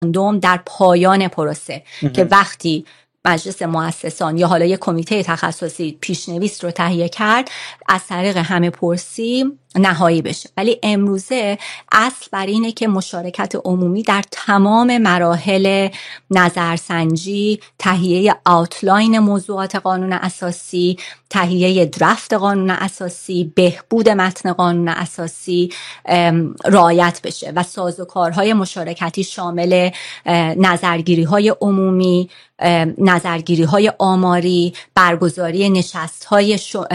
رفراندوم در پایان پروسه که وقتی مجلس مؤسسان یا حالا یک کمیته تخصصی پیشنویس رو تهیه کرد از طریق همه پرسی نهایی بشه. ولی امروزه اصل بر اینه که مشارکت عمومی در تمام مراحل نظرسنجی، تهیه آوتلاین موضوعات قانون اساسی، تهیه درفت قانون اساسی، بهبود متن قانون اساسی رعایت بشه و سازوکارهای مشارکتی شامل نظرگیری‌های عمومی، نظرگیری‌های آماری، برگزاری نشست‌های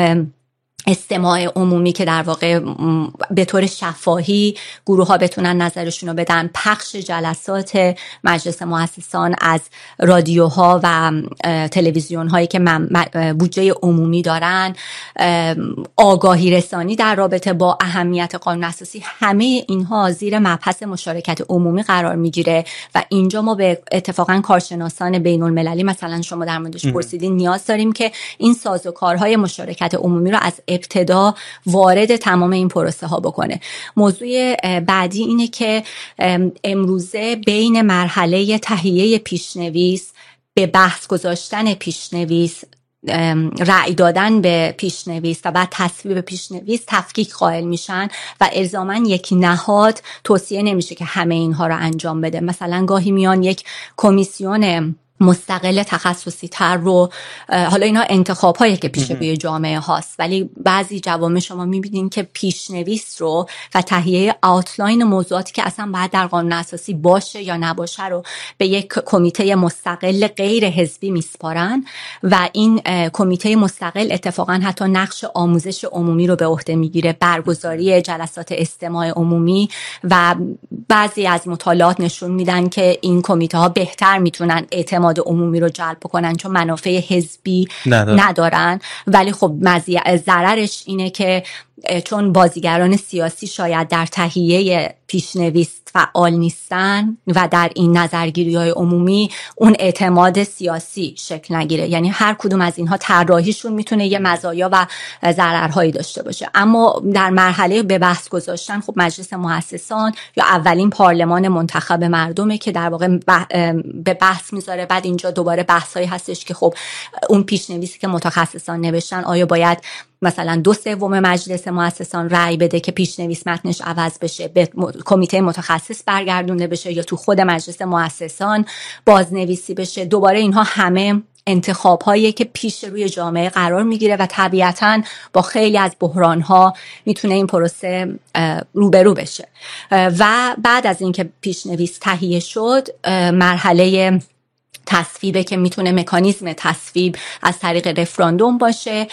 استماع عمومی که در واقع به طور شفاهی گروه ها بتونن نظرشون رو بدن، پخش جلسات مجلس مؤسسان از رادیوها و تلویزیون هایی که بودجه عمومی دارن، آگاهی رسانی در رابطه با اهمیت قانون اساسی، همه اینها زیر مبحث مشارکت عمومی قرار میگیره و اینجا ما به اتفاقا کارشناسان بین المللی مثلا شما در موردش پرسیدین نیاز داریم که این سازوکارهای مشارکت عمومی رو از ابتدا وارد تمام این پروسه ها بکنه. موضوع بعدی اینه که امروزه بین مرحله تهیه پیشنویس به بحث گذاشتن پیشنویس، رأی دادن به پیشنویس و بعد تصویب پیشنویس تفکیک قائل میشن و الزاماً یک نهاد توصیه نمیشه که همه اینها رو انجام بده. مثلا گاهی میان یک کمیسیون مستقل تخصصی تر رو، حالا اینا انتخاب هایی که پیش روی جامعه هاست، ولی بعضی جوامع شما میبینین که پیشنویس رو و تهیه آوتلاین موضوعاتی که اصلا باید در قانون اساسی باشه یا نباشه رو به یک کمیته مستقل غیر حزبی میسپارن و این کمیته مستقل اتفاقا حتی نقش آموزش عمومی رو به عهده میگیره، برگزاری جلسات استماع عمومی و بعضی از مطالعات نشون میدن که این کمیته ها بهتر میتونن اعتماد عمومی رو جلب بکنن چون منافع حزبی ندارن. ولی خب ضررش اینه که چون بازیگران سیاسی شاید در تهیه پیشنویس فعال نیستن و در این نظرگیری‌های عمومی اون اعتماد سیاسی شکل نگیره، یعنی هر کدوم از اینها طراحیشون میتونه یه مزایا و ضررهایی داشته باشه. اما در مرحله به بحث گذاشتن خب مجلس مؤسسان یا اولین پارلمان منتخب مردمه که در واقع به بحث میذاره. بعد اینجا دوباره بحثایی هستش که خب اون پیشنویسی که متخصصان نوشتن آیا باید مثلا 2/3 مجلس مؤسسان رأی بده که پیشنویس متنش عوض بشه، به کمیته متخصص برگردونده بشه یا تو خود مجلس مؤسسان بازنویسی بشه. دوباره اینها همه انتخاب هایی که پیش روی جامعه قرار میگیره و طبیعتاً با خیلی از بحران ها میتونه این پروسه روبرو بشه. و بعد از اینکه پیشنویس تهیه شد، مرحله تصویبه که میتونه مکانیزم تصویب از طریق رفراندوم باشه،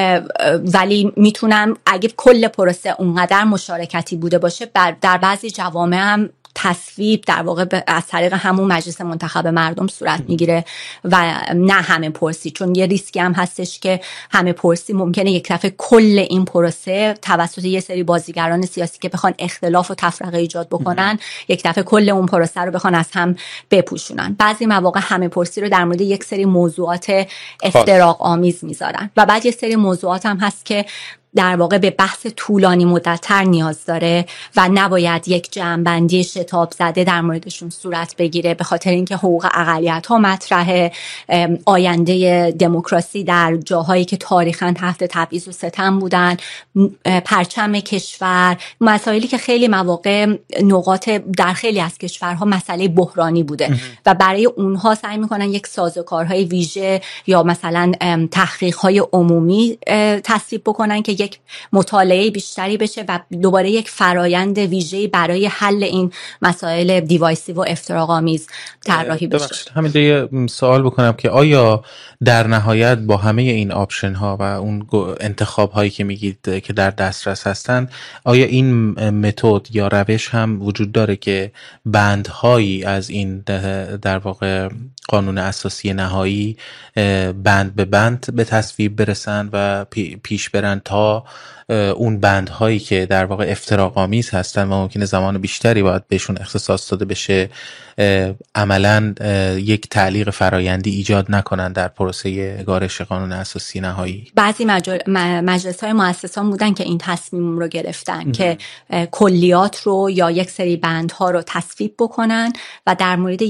ولی میتونم اگه کل پروسه اونقدر مشارکتی بوده باشه در بعضی جوامع هم تصویب در واقع از طریق همون مجلس منتخب مردم صورت میگیره و نه همه پرسی، چون یه ریسکی هم هستش که همه پرسی ممکنه یک دفعه کل این پروسه توسط یه سری بازیگران سیاسی که بخوان اختلاف و تفرقه ایجاد بکنن یک دفعه کل اون پروسه رو بخوان از هم بپوشونن. بعضی مواقع همه پرسی رو در مورد یک سری موضوعات افتراق آمیز میذارن و بعد یه سری موضوعات هم هست که در واقع به بحث طولانی مدت‌تر نیاز داره و نباید یک جمع‌بندی شتاب زده در موردشون صورت بگیره، به خاطر اینکه حقوق اقلیت‌ها مطرحه، آینده دموکراسی در جاهایی که تاریخاً تحت تبعیض و ستم بودن، پرچم کشور، مسائلی که خیلی مواقع نقاط در خیلی از کشورها مسئله بحرانی بوده و برای اونها سعی می‌کنن یک سازوکارهای ویژه یا مثلا تحقیق‌های عمومی تصویب بکنن که یک مطالعه بیشتری بشه و دوباره یک فرایند ویژه‌ای برای حل این مسائل دیوایسی و افتراق‌آمیز طراحی بشه. همین یه سوال بکنم که آیا در نهایت با همه این آپشن ها و اون انتخاب هایی که میگید که در دسترس هستن، آیا این متد یا روش هم وجود داره که بندهایی از این در واقع قانون اساسی نهایی بند به بند به تصویب برسن و پیش برن تا با اون بندهایی که در واقع افتراق‌آمیز هستن و ممکنه زمان بیشتری باید بهشون اختصاص داده بشه عملاً یک تعلیق فرایندی ایجاد نکنن در پروسه گارش قانون اساسی نهایی. بعضی مجلس‌های مؤسسان بودن که این تصمیم رو گرفتن که کلیات رو یا یک سری بندها رو تصویب بکنن و در مورد